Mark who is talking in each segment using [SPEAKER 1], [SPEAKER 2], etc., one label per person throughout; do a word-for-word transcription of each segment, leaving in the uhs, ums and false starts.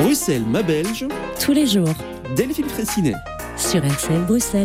[SPEAKER 1] Bruxelles, ma Belge.
[SPEAKER 2] Tous les jours.
[SPEAKER 1] Delphine Fraissinet.
[SPEAKER 2] Sur R C F Bruxelles.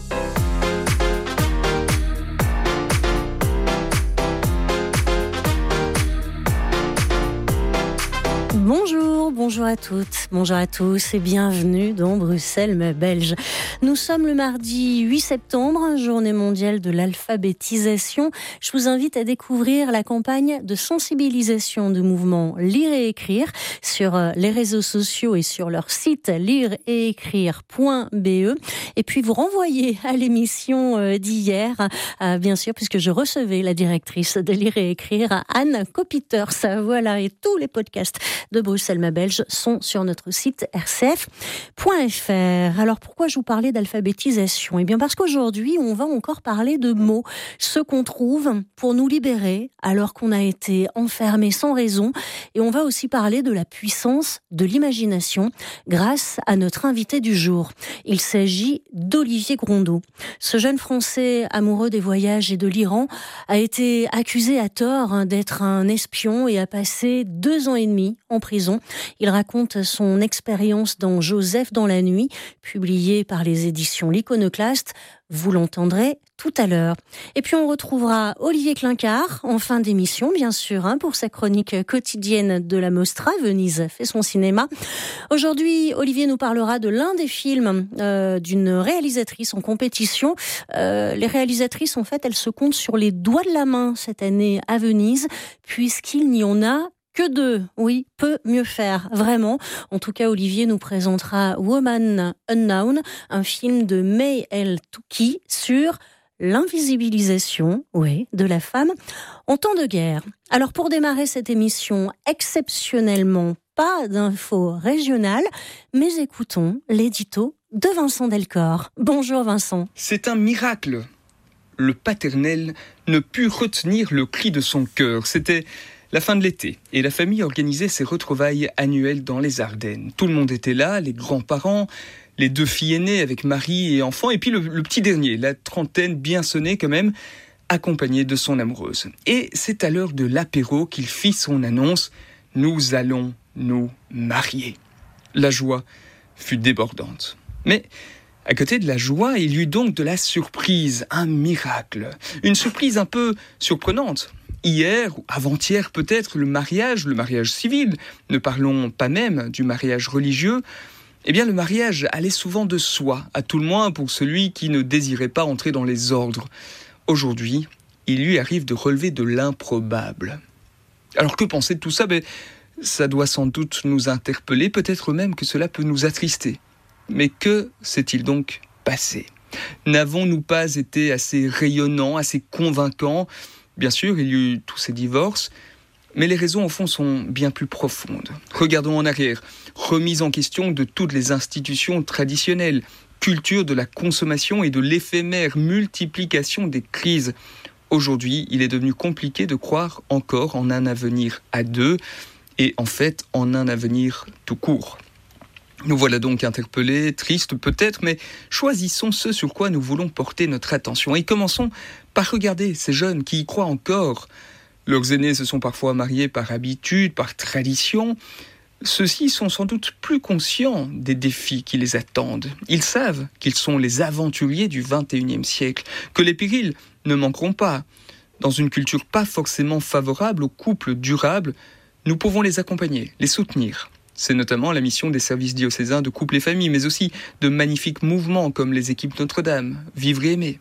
[SPEAKER 2] Bonjour, bonjour à toutes, bonjour à tous et bienvenue dans Bruxelles, ma Belge. Nous sommes le mardi huit septembre, journée mondiale de l'alphabétisation. Je vous invite à découvrir la campagne de sensibilisation du mouvement Lire et Écrire sur les réseaux sociaux et sur leur site lire et écrire point b e. Et puis vous renvoyer à l'émission d'hier, bien sûr, puisque je recevais la directrice de Lire et Écrire, Anne Copiters. Voilà, et tous les podcasts de Bruxelles, ma Belge sont sur notre site r c f point f r. Alors pourquoi je vous parlais d'alphabétisation ? Eh bien parce qu'aujourd'hui, on va encore parler de mots, ceux qu'on trouve pour nous libérer alors qu'on a été enfermé sans raison. Et on va aussi parler de la puissance de l'imagination grâce à notre invité du jour. Il s'agit d'Olivier Grondeau. Ce jeune Français amoureux des voyages et de l'Iran a été accusé à tort d'être un espion et a passé deux ans et demi en prison. Il raconte son expérience dans Joseph dans la nuit, publié par les éditions L'Iconoclaste. Vous l'entendrez tout à l'heure. Et puis on retrouvera Olivier Klinkart en fin d'émission, bien sûr, hein, pour sa chronique quotidienne de la Mostra. Venise fait son cinéma. Aujourd'hui, Olivier nous parlera de l'un des films euh, d'une réalisatrice en compétition. Euh, les réalisatrices, en fait, elles se comptent sur les doigts de la main cette année à Venise, puisqu'il n'y en a que deux, oui, peut mieux faire, vraiment. En tout cas, Olivier nous présentera Woman Unknown, un film de May El Touki sur l'invisibilisation, oui, de la femme en temps de guerre. Alors, pour démarrer cette émission, exceptionnellement, pas d'infos régionales, mais écoutons l'édito de Vincent Delcor. Bonjour Vincent.
[SPEAKER 3] C'est un miracle. Le paternel ne put retenir le cri de son cœur. C'était la fin de l'été, et la famille organisait ses retrouvailles annuelles dans les Ardennes. Tout le monde était là, les grands-parents, les deux filles aînées avec mari et enfants, et puis le, le petit dernier, la trentaine bien sonnée quand même, accompagné de son amoureuse. Et c'est à l'heure de l'apéro qu'il fit son annonce « Nous allons nous marier ». La joie fut débordante. Mais à côté de la joie, il y eut donc de la surprise, un miracle. Une surprise un peu surprenante. Hier, ou avant-hier peut-être, le mariage, le mariage civil, ne parlons pas même du mariage religieux, eh bien le mariage allait souvent de soi, à tout le moins pour celui qui ne désirait pas entrer dans les ordres. Aujourd'hui, il lui arrive de relever de l'improbable. Alors que penser de tout ça ? Ben, ça doit sans doute nous interpeller, peut-être même que cela peut nous attrister. Mais que s'est-il donc passé ? N'avons-nous pas été assez rayonnants, assez convaincants ? Bien sûr, il y a eu tous ces divorces, mais les raisons, au fond, sont bien plus profondes. Regardons en arrière. Remise en question de toutes les institutions traditionnelles, culture de la consommation et de l'éphémère multiplication des crises. Aujourd'hui, il est devenu compliqué de croire encore en un avenir à deux, et en fait, en un avenir tout court. Nous voilà donc interpellés, tristes peut-être, mais choisissons ce sur quoi nous voulons porter notre attention. Et commençons par regarder ces jeunes qui y croient encore. Leurs aînés se sont parfois mariés par habitude, par tradition. Ceux-ci sont sans doute plus conscients des défis qui les attendent. Ils savent qu'ils sont les aventuriers du vingt et unième siècle, que les périls ne manqueront pas. Dans une culture pas forcément favorable aux couples durables, nous pouvons les accompagner, les soutenir. C'est notamment la mission des services diocésains de couple et famille, mais aussi de magnifiques mouvements comme les équipes Notre-Dame, Vivre et aimer.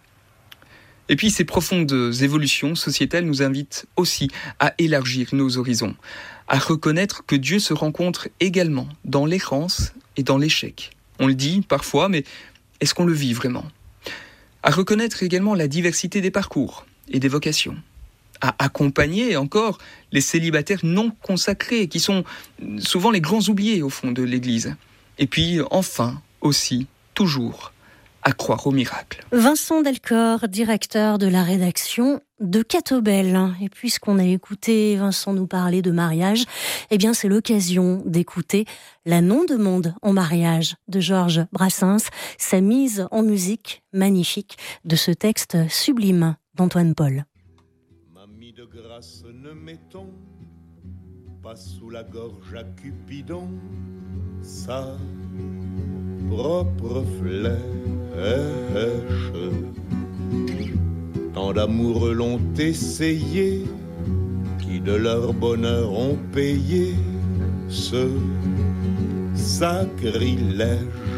[SPEAKER 3] Et puis ces profondes évolutions sociétales nous invitent aussi à élargir nos horizons, à reconnaître que Dieu se rencontre également dans l'errance et dans l'échec. On le dit parfois, mais est-ce qu'on le vit vraiment ? À reconnaître également la diversité des parcours et des vocations. À accompagner encore les célibataires non consacrés, qui sont souvent les grands oubliés au fond de l'Église. Et puis enfin, aussi, toujours, à croire au miracle.
[SPEAKER 2] Vincent Delcor, directeur de la rédaction de Catobel. Et puisqu'on a écouté Vincent nous parler de mariage, eh bien c'est l'occasion d'écouter La non-demande en mariage de Georges Brassens, sa mise en musique magnifique de ce texte sublime d'Antoine Paul.
[SPEAKER 4] Mamie de grâce, ne mettons pas sous la gorge à Cupidon sa propre flèche. Tant d'amoureux l'ont essayé, qui de leur bonheur ont payé ce sacrilège.